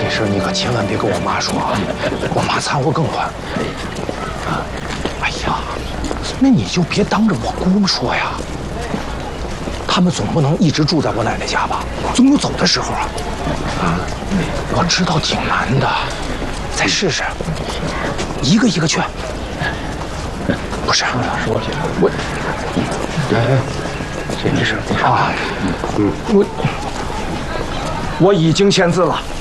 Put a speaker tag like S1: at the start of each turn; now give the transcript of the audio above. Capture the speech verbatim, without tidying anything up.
S1: 这事儿你可千万别跟我妈说啊，我妈掺和更宽。哎呀，那你就别当着我姑说呀。他们总不能一直住在我奶奶家吧？总有走的时候啊。啊，我知道挺难的，再试试，一个一个劝。不是，我我，哎，这没事啊，嗯，我我已经签字了。